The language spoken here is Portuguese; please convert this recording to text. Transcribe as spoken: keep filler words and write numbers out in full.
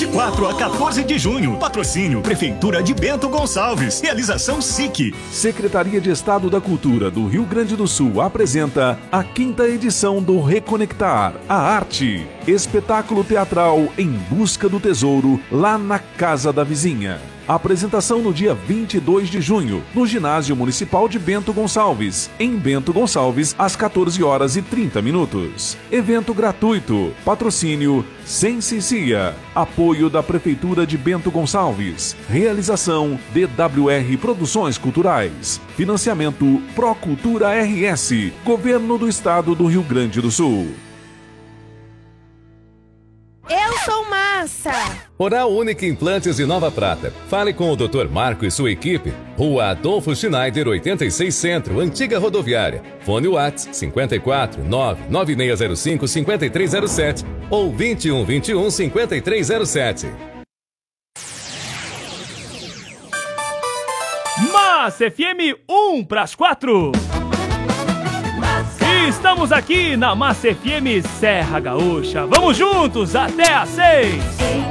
de quatro a quatorze de junho. Patrocínio Prefeitura de Bento Gonçalves. Realização S I C. Secretaria de Estado da Cultura do Rio Grande do Sul apresenta a quinta edição do Reconectar a Arte. Espetáculo teatral Em Busca do Tesouro, lá na Casa da Vizinha. Apresentação no dia vinte e dois de junho, no Ginásio Municipal de Bento Gonçalves, em Bento Gonçalves, às quatorze horas e trinta minutos. Evento gratuito. Patrocínio Sensicia. Apoio da Prefeitura de Bento Gonçalves. Realização D W R Produções Culturais. Financiamento Procultura R S. Governo do Estado do Rio Grande do Sul. Eu sou Massa. Oral Única Implantes de Nova Prata. Fale com o doutor Marco e sua equipe. Rua Adolfo Schneider, oitenta e seis Centro, Antiga Rodoviária. Fone WhatsApp cinco quatro nove nove seis zero cinco cinco três zero sete ou vinte e um, vinte e um, cinquenta e três zero sete. Massa F M um para as quatro. Estamos aqui na Massa F M Serra Gaúcha. Vamos juntos até às seis.